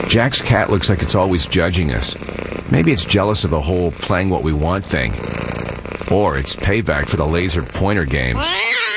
Jack's cat looks like it's always judging us. Maybe it's jealous of the whole playing what we want thing. Or it's payback for the laser pointer games.